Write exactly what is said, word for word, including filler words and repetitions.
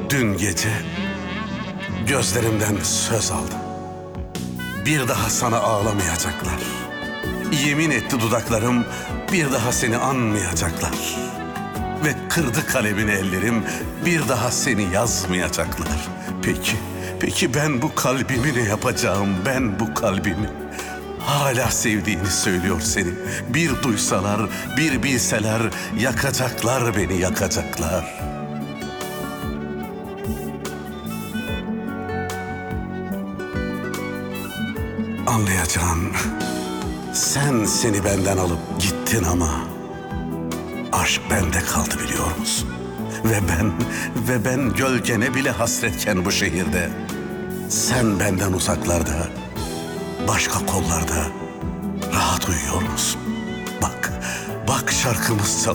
Dün gece gözlerimden söz aldı. Bir daha sana ağlamayacaklar. Yemin etti dudaklarım, bir daha seni anmayacaklar. Ve kırdı kalemini ellerim, bir daha seni yazmayacaklar. Peki, peki ben bu kalbimi ne yapacağım, ben bu kalbimi? Hala sevdiğini söylüyor seni. Bir duysalar, bir bilseler, yakacaklar beni, yakacaklar. Anlayacağın, sen seni benden alıp gittin ama aşk bende kaldı biliyor musun? Ve ben, ve ben gölgene bile hasretken bu şehirde, sen benden uzaklarda, başka kollarda rahat uyuyor musun? Bak, bak şarkımız çalıyor.